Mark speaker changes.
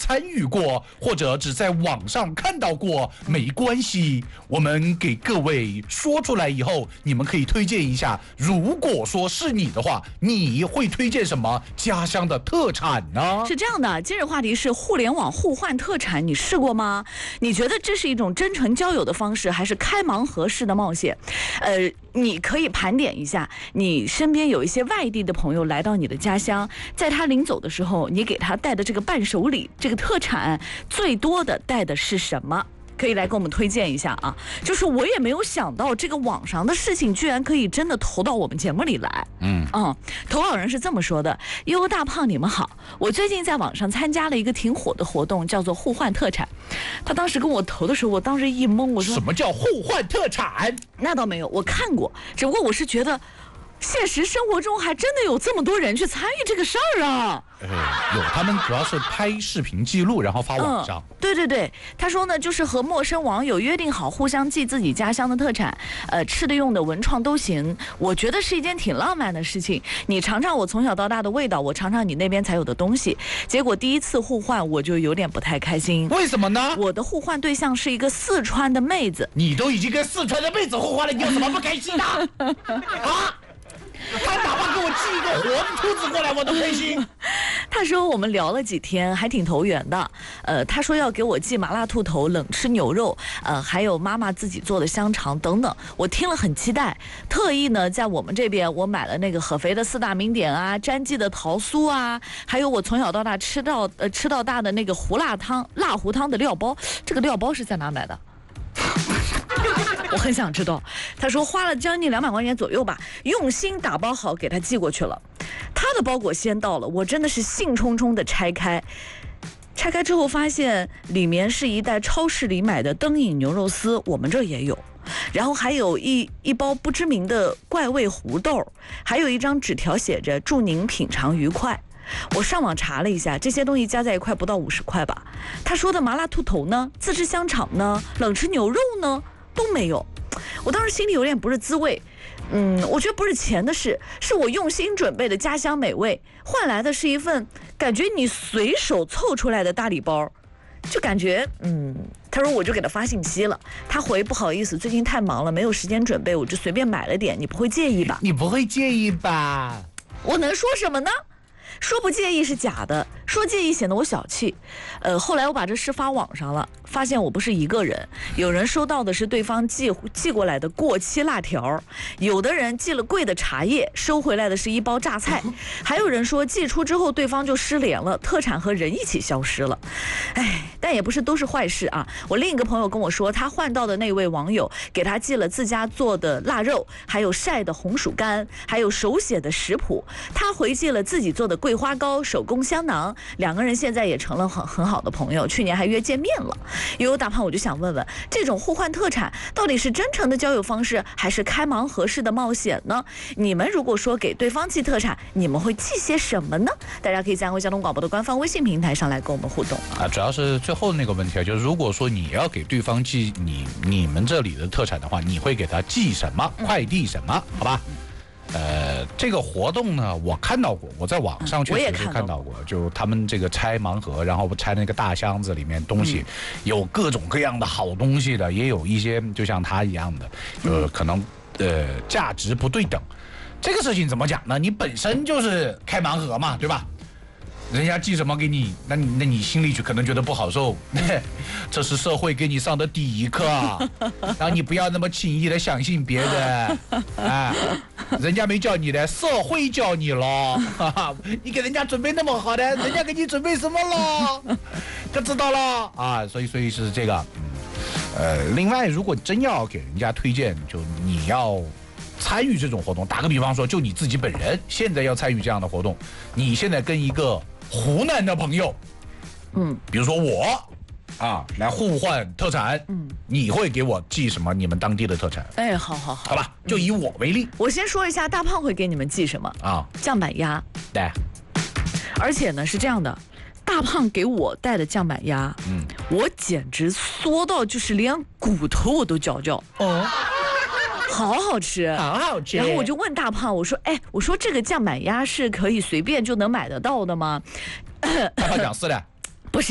Speaker 1: 参与过，或者只在网上看到过，没关系，我们给各位说出来以后，你们可以推荐一下。如果说是你的话，你会推荐什么家乡的特产呢？
Speaker 2: 是这样的，今日话题是互联网互换特产，你试过吗？你觉得这是一种真诚交友的方式，还是开盲盒式的冒险？你可以盘点一下，你身边有一些外地的朋友来到你的家乡，在他临走的时候，你给他带的这个伴手礼，这个特产最多的带的是什么？可以来给我们推荐一下啊！就是我也没有想到这个网上的事情居然可以真的投到我们节目里来。投稿人是这么说的：悠大胖，你们好，我最近在网上参加了一个挺火的活动，叫做互换特产。他当时跟我投的时候，我当时一懵，我说
Speaker 1: 什么叫互换特产？
Speaker 2: 那倒没有，我看过，只不过我是觉得现实生活中还真的有这么多人去参与这个事儿啊。
Speaker 1: 有，他们主要是拍视频记录，然后发网上。
Speaker 2: 对对对，他说呢，就是和陌生网友约定好，互相寄自己家乡的特产，吃的用的文创都行。我觉得是一件挺浪漫的事情。你尝尝我从小到大的味道，我尝尝你那边才有的东西。结果第一次互换，我就有点不太开心。
Speaker 1: 为什么呢？
Speaker 2: 我的互换对象是一个四川的妹子。
Speaker 1: 你都已经跟四川的妹子互换了，你有什么不开心的？啊？他哪怕给我寄一个活的兔子过来，我都开心。
Speaker 2: 他说我们聊了几天，还挺投缘的。他说要给我寄麻辣兔头、冷吃牛肉，还有妈妈自己做的香肠等等。我听了很期待，特意呢在我们这边我买了那个合肥的四大名典啊，詹记的桃酥啊，还有我从小到大吃到大的那个胡辣汤、辣糊汤的料包。这个料包是在哪买的？我很想知道。他说花了将近200块钱左右吧，用心打包好给他寄过去了。他的包裹先到了，我真的是兴冲冲的拆开之后发现里面是一袋超市里买的灯影牛肉丝，我们这也有，然后还有一包不知名的怪味胡豆，还有一张纸条写着祝您品尝愉快。我上网查了一下，这些东西加在一块不到50块吧。他说的麻辣兔头呢，自制香肠呢，冷吃牛肉呢都没有。我当时心里有点不是滋味。我觉得不是钱的事，是我用心准备的家乡美味换来的是一份感觉你随手凑出来的大礼包，就感觉他说我就给他发信息了，他回不好意思，最近太忙了，没有时间准备，我就随便买了点，你不会介意吧？
Speaker 1: 你不会介意吧？
Speaker 2: 我能说什么呢？说不介意是假的，说介意显得我小气。后来我把这事发网上了，发现我不是一个人，有人收到的是对方寄过来的过期辣条，有的人寄了贵的茶叶，收回来的是一包榨菜，还有人说寄出之后对方就失联了，特产和人一起消失了。但也不是都是坏事啊。我另一个朋友跟我说，他换到的那位网友给他寄了自家做的腊肉，还有晒的红薯干，还有手写的食谱，他回寄了自己做的桂花糕、手工香囊，两个人现在也成了很好的朋友，去年还约见面了。悠悠大胖，我就想问问，这种互换特产到底是真诚的交友方式，还是开盲盒式的冒险呢？你们如果说给对方寄特产，你们会寄些什么呢？大家可以在安徽交通广播的官方微信平台上来跟我们互动
Speaker 1: 主要是最后那个问题就是如果说你要给对方寄你们这里的特产的话，你会给他寄什么？快递什么？好吧？这个活动呢，我看到过，我在网上确实是看到过，就他们这个拆盲盒，然后拆那个大箱子里面东西，有各种各样的好东西的，也有一些就像他一样的，可能价值不对等。这个事情怎么讲呢？你本身就是开盲盒嘛，对吧？人家寄什么给你，那你心里就可能觉得不好受。这是社会给你上的第一课，让你不要那么轻易的相信别人。人家没教你的，社会教你了。你给人家准备那么好的，人家给你准备什么了？就知道了啊。所以是这个。另外，如果真要给人家推荐，就你要参与这种活动，打个比方说，就你自己本人现在要参与这样的活动，你现在跟一个湖南的朋友，比如说我来互换特产，你会给我寄什么？你们当地的特产？
Speaker 2: 好
Speaker 1: 吧，就以我为例，
Speaker 2: 我先说一下，大胖会给你们寄什么酱板鸭。
Speaker 1: 对，
Speaker 2: 而且呢是这样的，大胖给我带的酱板鸭，我简直缩到就是连骨头我都嚼嚼。好好吃，
Speaker 1: 好好吃。
Speaker 2: 然后我就问大胖，我说这个酱板鸭是可以随便就能买得到的吗？
Speaker 1: 大胖讲是的。